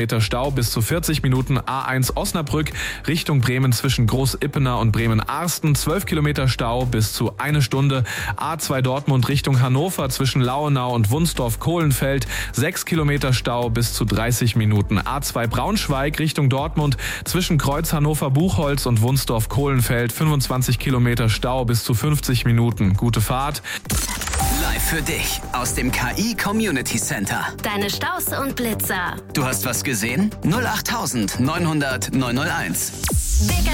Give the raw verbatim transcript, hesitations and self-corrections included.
Stau bis zu vierzig Minuten. A eins Osnabrück Richtung Bremen zwischen Groß-Ippener und Bremen-Arsten. zwölf Kilometer Stau bis zu eine Stunde. A zwei Dortmund Richtung Hannover zwischen Lauenau und Wunsdorf-Kohlenfeld. sechs Kilometer Stau bis zu dreißig Minuten. A zwei Braunschweig Richtung Dortmund zwischen Kreuz Hannover-Buchholz und Wunsdorf-Kohlenfeld. fünfundzwanzig Kilometer Stau bis zu fünfzig Minuten. Gute Fahrt. Live für dich aus dem K I Community Center. Deine Staus und Blitzer. Du hast was gesehen? null acht neunhundert neunhunderteins.